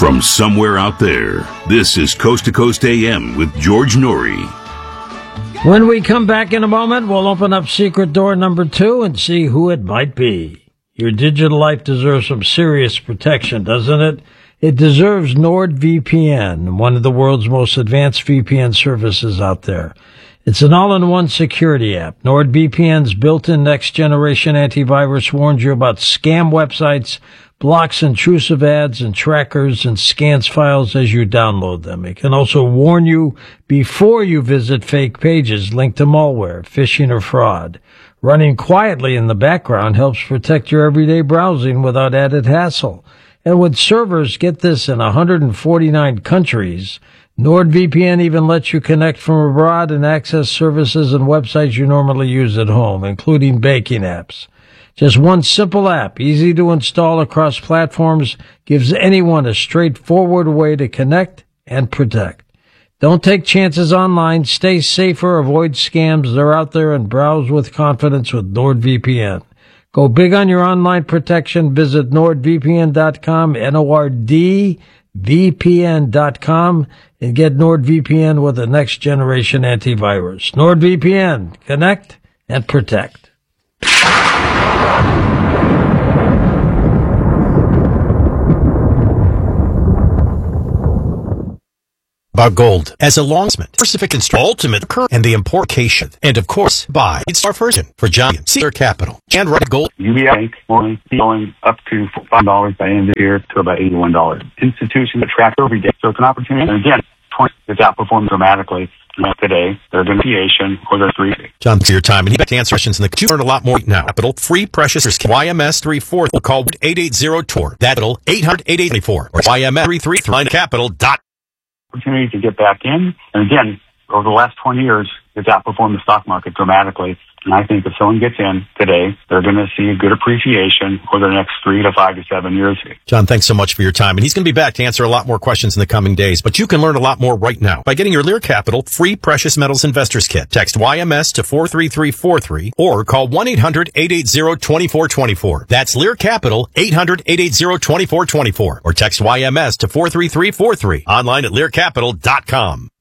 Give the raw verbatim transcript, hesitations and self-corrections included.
From somewhere out there, this is Coast to Coast A M with George Noory. When we come back in a moment, we'll open up secret door number two and see who it might be. Your digital life deserves some serious protection, doesn't it? It deserves NordVPN, one of the world's most advanced V P N services out there. It's an all-in-one security app. NordVPN's built-in next-generation antivirus warns you about scam websites, blocks intrusive ads and trackers, and scans files as you download them. It can also warn you before you visit fake pages linked to malware, phishing, or fraud. Running quietly in the background helps protect your everyday browsing without added hassle. And with servers, get this, in one hundred forty-nine countries, NordVPN even lets you connect from abroad and access services and websites you normally use at home, including banking apps. Just one simple app, easy to install across platforms, gives anyone a straightforward way to connect and protect. Don't take chances online. Stay safer, avoid scams. They're out there, and browse with confidence with NordVPN. Go big on your online protection. Visit nord v p n dot com, N O R D V P N dot com, and get NordVPN with a next-generation antivirus. NordVPN. Connect and protect. About gold as a longsmith, Pacific Construction, ultimate curve, and the importation, and of course, buy. It's our version for Giant Cedar Capital and Red Gold. U B S Bank only going up to five dollars by the end of the year to about eighty-one dollars. Institutions that track every day, so it's an opportunity. And again, it's outperformed dramatically today. They're going to creation or they're three. John, to your time, and he back to answer questions in the. You learn a lot more now. Capital free precious Y M S three four. Call eight eight zero T O R. Capital eight hundred eight eight four or Y M S three three three capital dot. Opportunity to get back in. And again, over the last twenty years, it's outperformed the stock market dramatically. And I think if someone gets in today, they're going to see a good appreciation over the next three to five to seven years. John, thanks so much for your time. And he's going to be back to answer a lot more questions in the coming days. But you can learn a lot more right now by getting your Lear Capital free Precious Metals Investors Kit. Text Y M S to four three three four three or call one eight hundred eight eight zero two four two four. That's Lear Capital, eight hundred eight eight zero two four two four. Or text Y M S to four three three four three. Online at lear capital dot com.